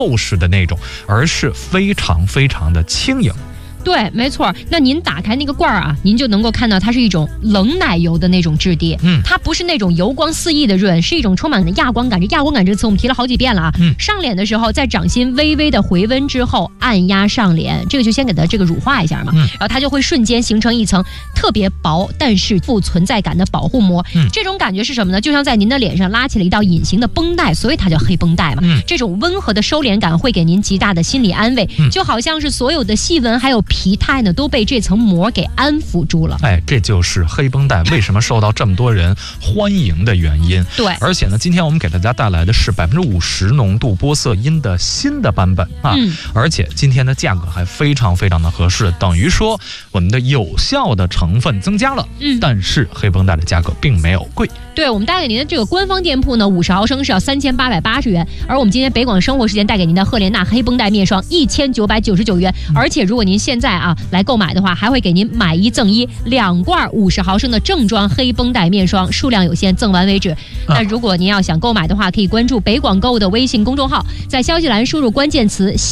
厚实的那种，而是非常非常的轻盈。 对，没错。那您打开那个罐儿啊，您就能够看到它是一种冷奶油的那种质地，它不是那种油光四溢的润，是一种充满了亚光感。这亚光感这个词我们提了好几遍了啊。上脸的时候，在掌心微微的回温之后，按压上脸，这个就先给它这个乳化一下嘛，然后它就会瞬间形成一层特别薄但是富存在感的保护膜。这种感觉是什么呢？就像在您的脸上拉起了一道隐形的绷带，所以它叫黑绷带嘛。这种温和的收敛感会给您极大的心理安慰，就好像是所有的细纹还有疲态呢都被这层膜给安抚住了。 这就是黑绷带为什么受到这么多人欢迎的原因。 对， 而且呢，今天我们给大家带来的是50%浓度玻色因的新的版本啊，而且今天的价格还非常非常的合适，等于说我们的有效的成分增加了，但是黑绷带的价格并没有贵。 对，我们带给您的这个官方店铺呢，50毫升是要3880元，而我们今天北广生活时间带给您的赫莲娜黑绷带面霜1999元，而且如果您现在来购买的话，还会给您买1赠1，2罐50毫升的正装黑绷带面霜，数量有限，赠完为止。那如果您要想购买的话，可以关注北广购的微信公众号，在消息栏输入关键词